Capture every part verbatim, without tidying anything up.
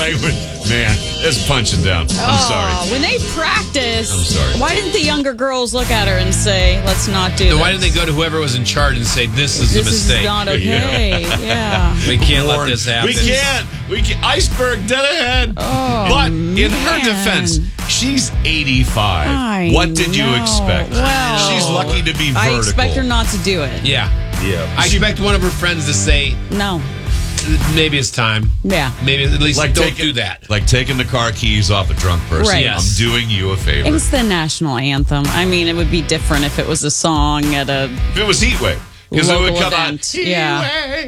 right when, man, it's punching down. I'm oh, sorry. When they practice, I'm sorry. Why didn't the younger girls look at her and say, let's not do No, this? why didn't they go to whoever was in charge and say, this is This a mistake? is not okay. Yeah. yeah. We can't let this happen. We can't. We can't. Iceberg dead ahead. Oh, but in man. her defense, she's eighty-five. I what did you know. expect? Well, she's lucky to be vertical. I expect her not to do it. Yeah. Yeah. I expect one of her friends to say, No. maybe it's time. Yeah. Maybe at least Like don't taking, do that. Like taking the car keys off a drunk person. Right. Yes. I'm doing you a favor. It's the national anthem. I mean, it would be different if it was a song at a If it was Heatwave. Because it would local come event. on. Yeah.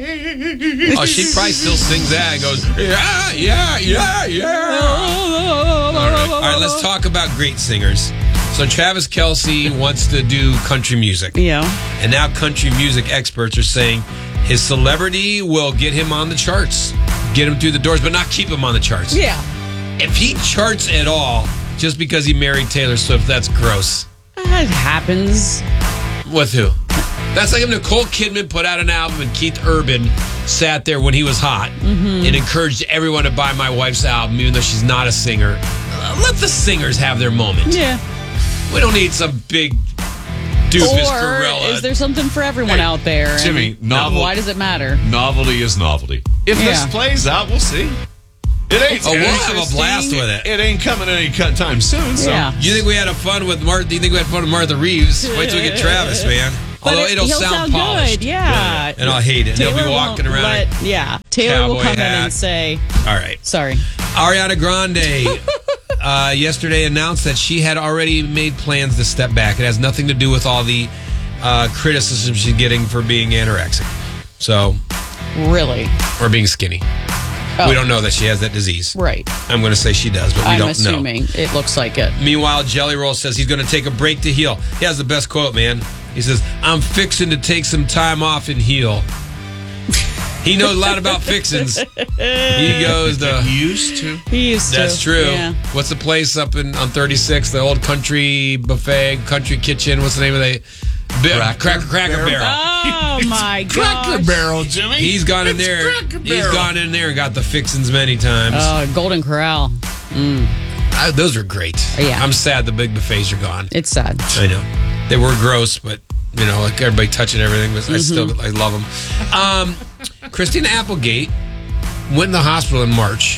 Oh, she probably still sings that and goes, yeah, yeah, yeah, yeah. All right. All right, let's talk about great singers. So Travis Kelce wants to do country music. Yeah. And now country music experts are saying his celebrity will get him on the charts, get him through the doors, but not keep him on the charts. Yeah. If he charts at all, just because he married Taylor Swift, that's gross. It happens. With who? That's like if Nicole Kidman put out an album and Keith Urban sat there when he was hot Mm-hmm. and encouraged everyone to buy my wife's album, even though she's not a singer. Uh, let the singers have their moment. Yeah. We don't need some big doofus Or gorilla. is there something for everyone Hey, out there? Jimmy, And novel- why does it matter? Novelty is novelty. If Yeah. this plays out, we'll see. It ain't. Oh, we'll it ain't have a blast interesting. with it. It ain't coming any cut time soon. So. Yeah. You think we had a fun with Martha? Do you think we had fun with Martha Reeves? Wait till we get Travis, man. But Although it- it'll he'll sound, sound polished. good, yeah. And I'll hate it. They'll be Taylor walking won't around. let- yeah. Taylor will cowboy come in hat. and say, All right. sorry. Ariana Grande uh, yesterday announced that she had already made plans to step back. It has nothing to do with all the uh, criticism she's getting for being anorexic. So, Really? or being skinny. Oh. We don't know that she has that disease. Right. I'm going to say she does, but we I'm don't assuming know. it looks like it. Meanwhile, Jelly Roll says he's going to take a break to heal. He has the best quote, man. He says, I'm fixing to take some time off and heal. He knows a lot about fixins. He goes to... Used to. He used to. That's true. Yeah. What's the place up in on thirty-six? The old country buffet, country kitchen. What's the name of the Bi- Cracker Cracker, Cracker Barrel. Oh, my Cracker gosh. Barrel, Jimmy. He's gone in It's there. Cracker He's Barrel. gone in there and got the fixins many times. Oh, Golden Corral. I, those are great. Yeah. I'm sad the big buffets are gone. It's sad. I know they were gross, but you know, like everybody touching everything. But I still, I love them. Um, Christina Applegate went in the hospital in March,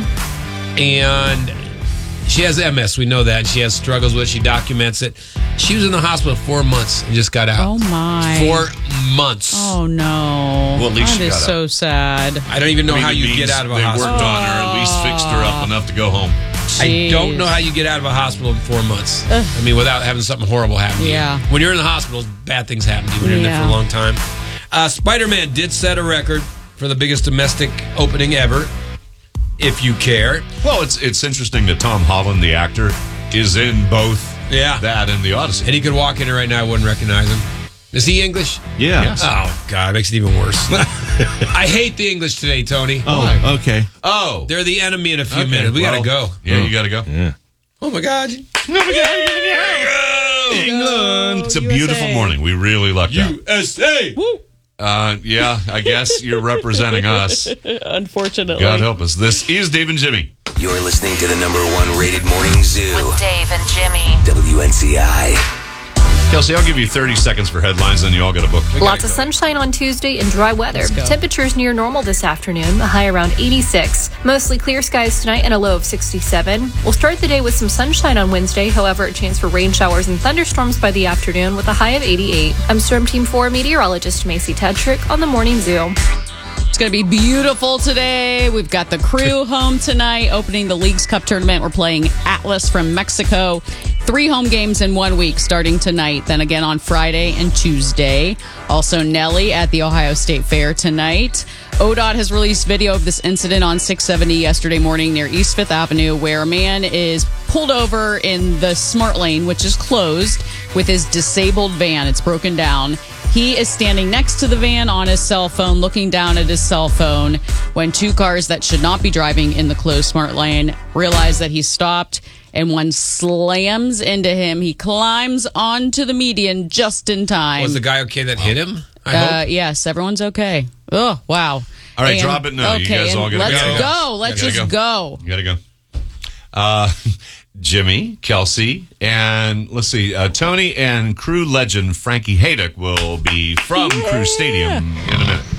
and she has M S. We know that she has struggles with it. She documents it. She was in the hospital four months and just got out. Oh, my. Four months. Oh, no. Well, at least That she is got so sad. I don't even know I mean, how it you means get out of a they hospital. worked on her, at least fixed her up enough to go home. I don't know how you get out of a hospital in four months. Ugh. I mean, without having something horrible happen to Yeah. you. When you're in the hospital, bad things happen to you when you're in there Yeah. for a long time. Uh, Spider-Man did set a record for the biggest domestic opening ever, if you care. Well, it's it's interesting that Tom Holland, the actor, is in both Yeah. that and the Odyssey. And he could walk in here right now, I wouldn't recognize him. Is he English? Yeah. Yes. Oh, God, it makes it even worse. I hate the English today, Tony. Oh, okay. Oh. They're the enemy in a few Okay, minutes. We well, got to go. Yeah, you got to go. Yeah. Oh, my God. England. It's a U S A. beautiful morning. We really lucked out. U S A. Woo. Uh, yeah, I guess you're representing us. Unfortunately. God help us. This is Dave and Jimmy. You're listening to the number one rated morning zoo, With Dave and Jimmy. W N C I. Kelsey, I'll give you thirty seconds for headlines, then you all get a book. Lots of sunshine on Tuesday and dry weather. go. Temperatures near normal this afternoon, a high around eighty-six. Mostly clear skies tonight and a low of sixty-seven. We'll start the day with some sunshine on Wednesday, however, a chance for rain showers and thunderstorms by the afternoon with a high of eighty-eight. I'm Storm Team four meteorologist Macy Tetrick on the Morning Zoo. It's going to be beautiful today. We've got the crew home tonight, opening the Leagues Cup tournament. We're playing Atlas from Mexico. Three home games in one week starting tonight, then again on Friday and Tuesday. Also, Nelly at the Ohio State Fair tonight. O D O T has released video of this incident on six seventy yesterday morning near East Fifth Avenue, where a man is pulled over in the smart lane, which is closed, with his disabled van. It's broken down. He is standing next to the van on his cell phone, looking down at his cell phone, when two cars that should not be driving in the closed smart lane realize that he's stopped, and one slams into him. He climbs onto the median just in time. Was the guy okay that hit him? I Uh, hope. yes, everyone's okay. Oh, wow. All right, And- drop it now. You Okay, guys all and gotta let's go. go. Let's Gotta just go. You gotta go. Uh, Jimmy, Kelsey, and let's see, uh, Tony and crew legend Frankie Haydock will be from Crew Stadium in a minute.